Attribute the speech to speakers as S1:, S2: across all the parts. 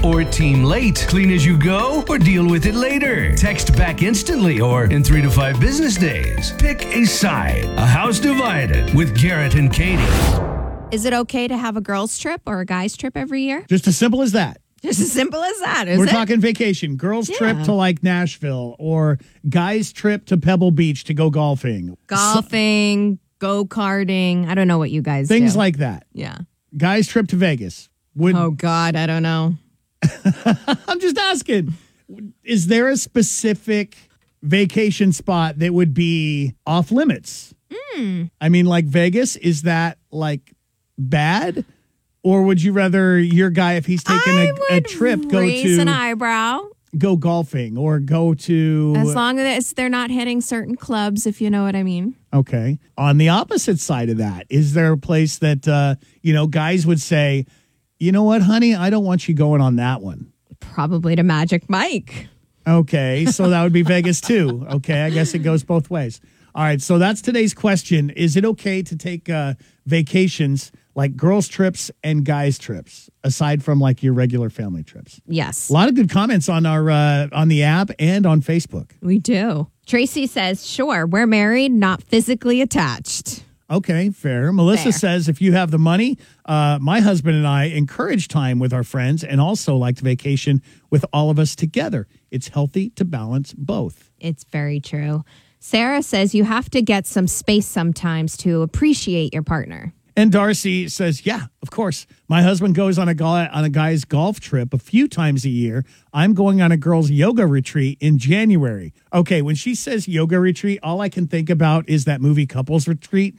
S1: or team late? Clean as you go or deal with it later? Text back instantly or in 3 to 5 business days. Pick a side. A house divided with Garrett and Katie.
S2: Is it okay to have a girls' trip or a guys' trip every year?
S3: Just as simple as that.
S2: Just as simple as that, is
S3: We're
S2: it?
S3: talking vacation. Girls' trip to like Nashville or guys' trip to Pebble Beach to go golfing.
S2: Golfing, go-karting. I don't know what you guys do.
S3: Things like that.
S2: Yeah.
S3: Guys' trip to Vegas.
S2: Oh, God, I don't know.
S3: I'm just asking. Is there a specific vacation spot that would be off limits? I mean, like Vegas, is that like bad? Or would you rather your guy, if he's taking a trip, go
S2: raise
S3: to
S2: an eyebrow
S3: go golfing or go to
S2: as long as they're not hitting certain clubs, if you know what I mean.
S3: Okay. On the opposite side of that, is there a place that guys would say, you know what, honey, I don't want you going on that one?
S2: Probably to Magic Mike.
S3: Okay, so that would be Vegas too. Okay, I guess it goes both ways. All right, so that's today's question. Is it okay to take vacations like girls' trips and guys' trips, aside from like your regular family trips?
S2: Yes.
S3: A lot of good comments on our on the app and on Facebook.
S2: We do. Tracy says, sure, we're married, not physically attached.
S3: Okay, fair. Melissa says, if you have the money, my husband and I encourage time with our friends and also like to vacation with all of us together. It's healthy to balance both.
S2: It's very true. Sarah says you have to get some space sometimes to appreciate your partner.
S3: And Darcy says, yeah, of course. My husband goes on a guy's golf trip a few times a year. I'm going on a girl's yoga retreat in January. Okay, when she says yoga retreat, all I can think about is that movie Couples Retreat.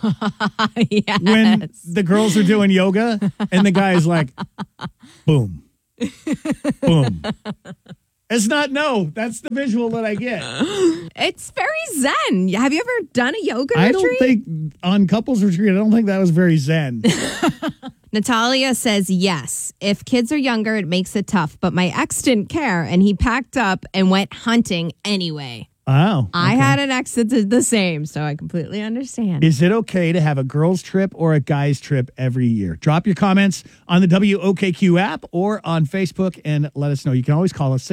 S2: Yes.
S3: When the girls are doing yoga and the guy's like, boom, boom. It's not, no, that's the visual that I get.
S2: It's very zen. Have you ever done a yoga retreat?
S3: I don't think, on Couples Retreat, I don't think that was very zen.
S2: Natalia says, yes. If kids are younger, it makes it tough. But my ex didn't care, and he packed up and went hunting anyway.
S3: Wow. Okay.
S2: I had an ex that did the same, so I completely understand.
S3: Is it okay to have a girls' trip or a guys' trip every year? Drop your comments on the WOKQ app or on Facebook and let us know. You can always call us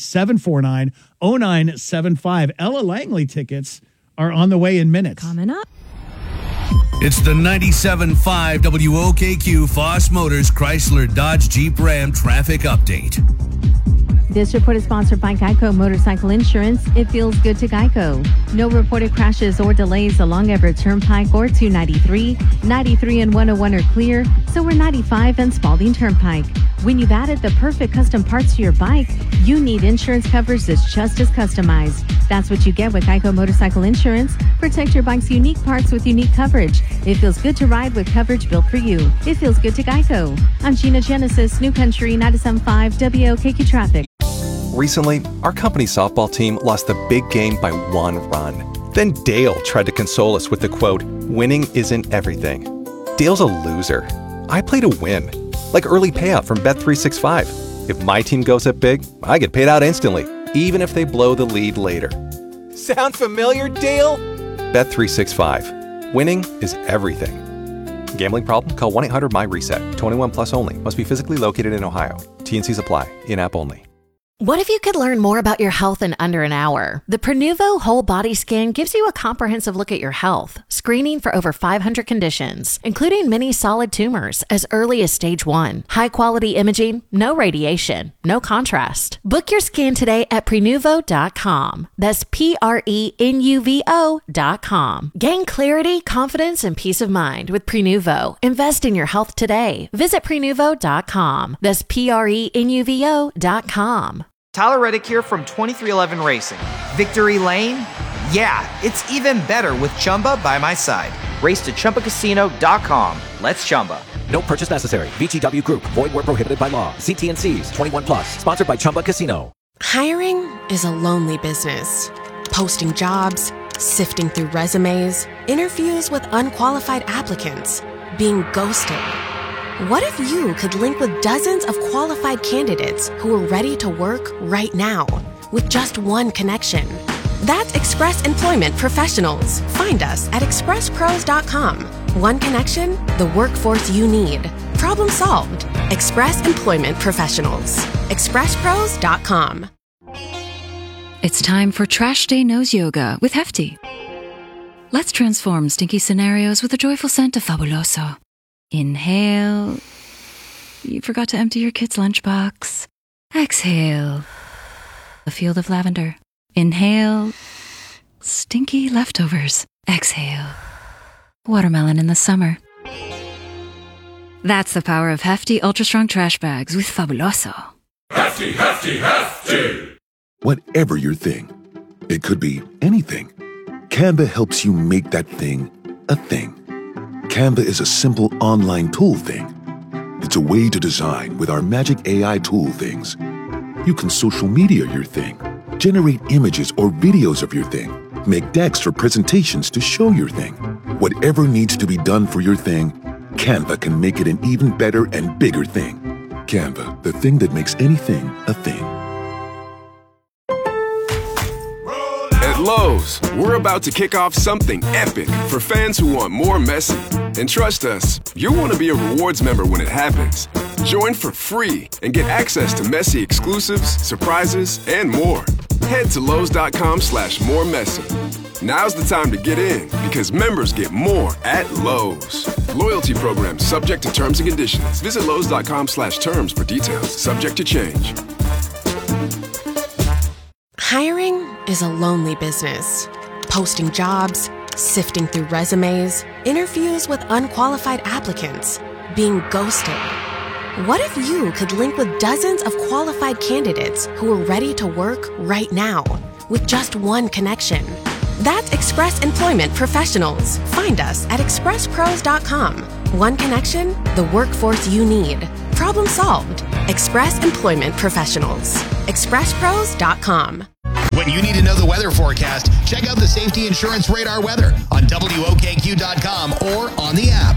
S3: 603-749-0975. Ella Langley tickets are on the way in minutes.
S2: Coming up.
S1: It's the 97.5 WOKQ Foss Motors Chrysler Dodge Jeep Ram traffic update.
S4: This report is sponsored by Geico Motorcycle Insurance. It feels good to Geico. No reported crashes or delays along Everett Turnpike or 293. 93 and 101 are clear, so we're 95 and Spalding Turnpike. When you've added the perfect custom parts to your bike, you need insurance coverage that's just as customized. That's what you get with Geico Motorcycle Insurance. Protect your bike's unique parts with unique coverage. It feels good to ride with coverage built for you. It feels good to Geico. I'm Gina Genesis, New Country 97.5 WOKQ Traffic.
S5: Recently, our company's softball team lost the big game by 1 run. Then Dale tried to console us with the quote, winning isn't everything. Dale's a loser. I play to win. Like early payout from Bet365. If my team goes up big, I get paid out instantly, even if they blow the lead later. Sound familiar, Dale? Bet365. Winning is everything. Gambling problem? Call 1-800-MY-RESET. 21 plus only. Must be physically located in Ohio. T&Cs apply. In-app only.
S6: What if you could learn more about your health in under an hour? The Prenuvo Whole Body Scan gives you a comprehensive look at your health, screening for over 500 conditions, including many solid tumors as early as stage 1. High-quality imaging, no radiation, no contrast. Book your scan today at Prenuvo.com. That's Prenuvo.com. Gain clarity, confidence, and peace of mind with Prenuvo. Invest in your health today. Visit Prenuvo.com. That's Prenuvo.com.
S7: Tyler Reddick here from 2311 Racing. Victory Lane? Yeah, it's even better with Chumba by my side. Race to ChumbaCasino.com. Let's Chumba.
S8: No purchase necessary. VGW Group. Void where prohibited by law. See T&Cs. 21 plus. Sponsored by Chumba Casino.
S9: Hiring is a lonely business. Posting jobs, sifting through resumes, interviews with unqualified applicants, being ghosted. What if you could link with dozens of qualified candidates who are ready to work right now with just one connection? That's Express Employment Professionals. Find us at expresspros.com. One connection, the workforce you need. Problem solved. Express Employment Professionals. ExpressPros.com.
S10: It's time for Trash Day Nose Yoga with Hefty. Let's transform stinky scenarios with a joyful scent of Fabuloso. Inhale. You forgot to empty your kid's lunchbox. Exhale. A field of lavender. Inhale. Stinky leftovers. Exhale. Watermelon in the summer. That's the power of Hefty Ultra Strong Trash Bags with Fabuloso.
S11: Hefty, Hefty, Hefty!
S12: Whatever your thing, it could be anything. Canva helps you make that thing a thing. Canva is a simple online tool thing. It's a way to design with our magic AI tool things. You can social media your thing, generate images or videos of your thing, make decks or presentations to show your thing. Whatever needs to be done for your thing, Canva can make it an even better and bigger thing. Canva, the thing that makes anything a thing.
S13: At Lowe's, we're about to kick off something epic for fans who want more Messi. And trust us, you'll want to be a rewards member when it happens. Join for free and get access to Messi exclusives, surprises, and more. Head to Lowe's.com/moremessy. Now's the time to get in because members get more at Lowe's. Loyalty program subject to terms and conditions. Visit Lowe's.com/terms for details. Subject to change.
S9: Hiring is a lonely business. Posting jobs, sifting through resumes, interviews with unqualified applicants, being ghosted. What if you could link with dozens of qualified candidates who are ready to work right now with just one connection? That's Express Employment Professionals. Find us at ExpressPros.com. One connection, the workforce you need. Problem solved. Express Employment Professionals. ExpressPros.com.
S14: When you need to know the weather forecast, check out the Safety Insurance Radar weather on WOKQ.com or on the app.